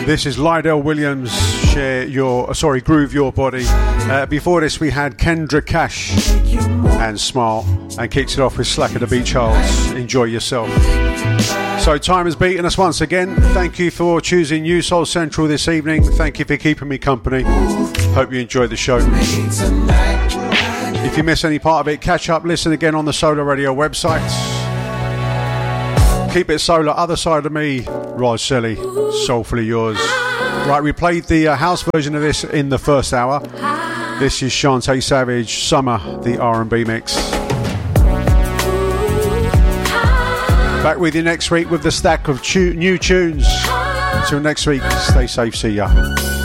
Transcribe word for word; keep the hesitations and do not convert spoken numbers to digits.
This is Lydell Williams, Share Your, sorry, Groove Your Body. Uh, before this we had Kendra Cash and Smile, and kicks it off with Slack of the Beach Holes, Enjoy Yourself. So time has beaten us once again. Thank you for choosing New Soul Central this evening. Thank you for keeping me company. Hope you enjoyed the show. If you miss any part of it, catch up, listen again on the Solar Radio website. Keep it solar, other side of me, Raj Selly, soulfully yours. Right, we played the uh, house version of this in the first hour. This is Shantae Savage, Summer, the R and B mix. Back with you next week with the stack of tu- new tunes. Until next week, stay safe, see ya.